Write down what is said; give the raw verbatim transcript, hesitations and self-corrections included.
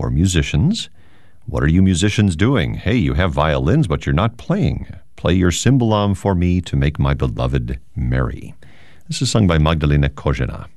for musicians. What are you musicians doing? Hey, you have violins, but you're not playing. Play your cymbalom for me to make my beloved merry. This is sung by Magdalena Kozina.